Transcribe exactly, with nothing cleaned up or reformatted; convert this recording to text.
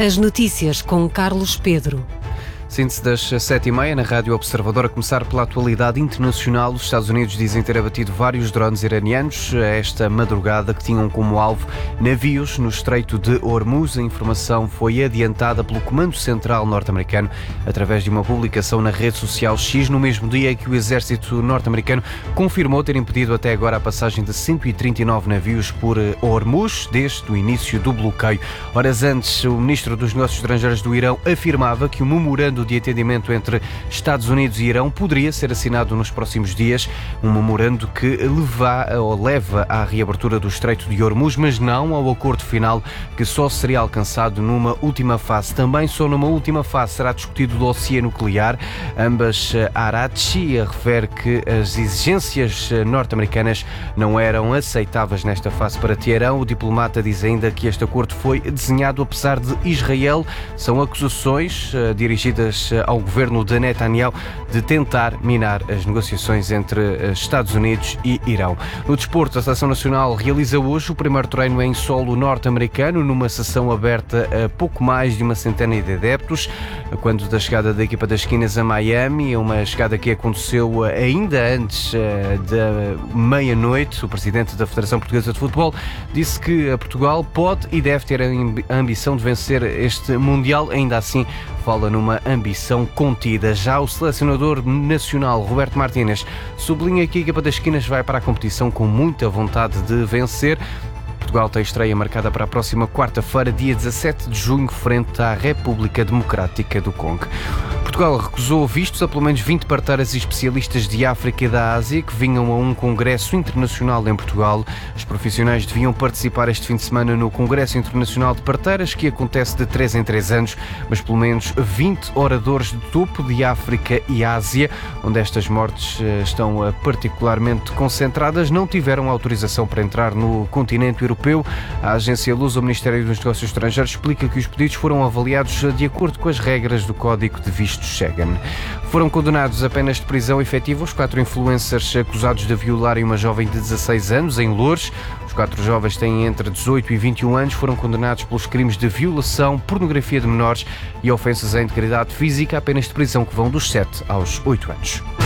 As notícias com Carlos Pedro. Síntese das sete e meia na Rádio Observador, a começar pela atualidade internacional. Os Estados Unidos dizem ter abatido vários drones iranianos esta madrugada que tinham como alvo navios no Estreito de Hormuz. A informação foi adiantada pelo Comando Central norte-americano através de uma publicação na rede social X, no mesmo dia que o exército norte-americano confirmou ter impedido até agora a passagem de cento e trinta e nove navios por Hormuz desde o início do bloqueio. Horas antes, o ministro dos Negócios Estrangeiros do Irão afirmava que o memorando de entendimento entre Estados Unidos e Irão poderia ser assinado nos próximos dias, um memorando que leva, ou leva à reabertura do Estreito de Hormuz, mas não ao acordo final, que só seria alcançado numa última fase. Também só numa última fase será discutido o dossiê nuclear. Ambas, Araghchi refere que as exigências norte-americanas não eram aceitáveis nesta fase para Teherão. O diplomata diz ainda que este acordo foi desenhado apesar de Israel. São acusações uh, dirigidas ao governo de Netanyahu de tentar minar as negociações entre Estados Unidos e Irão. No desporto, a Seleção Nacional realiza hoje o primeiro treino em solo norte-americano, numa sessão aberta a pouco mais de uma centena de adeptos, quando da chegada da equipa das esquinas a Miami, uma chegada que aconteceu ainda antes da meia-noite. O presidente da Federação Portuguesa de Futebol disse que Portugal pode e deve ter a ambição de vencer este Mundial. Ainda assim, fala numa ambição contida. Já o selecionador nacional, Roberto Martínez, sublinha que a equipa das esquinas vai para a competição com muita vontade de vencer. Portugal tem estreia marcada para a próxima quarta-feira, dia dezassete de junho, frente à República Democrática do Congo. Portugal recusou vistos a pelo menos vinte parteiras e especialistas de África e da Ásia que vinham a um congresso internacional em Portugal. Os profissionais deviam participar este fim de semana no Congresso Internacional de Parteiras, que acontece de três em três anos, mas pelo menos vinte oradores de topo de África e Ásia, onde estas mortes estão particularmente concentradas, não tiveram autorização para entrar no continente europeu. A agência Lusa, o Ministério dos Negócios Estrangeiros, explica que os pedidos foram avaliados de acordo com as regras do Código de Vistos Schengen. Foram condenados a penas de prisão efetiva os quatro influencers acusados de violarem uma jovem de dezasseis anos em Loures. Os quatro jovens têm entre dezoito e vinte e um anos, foram condenados pelos crimes de violação, pornografia de menores e ofensas à integridade física, a penas de prisão que vão dos sete aos oito anos.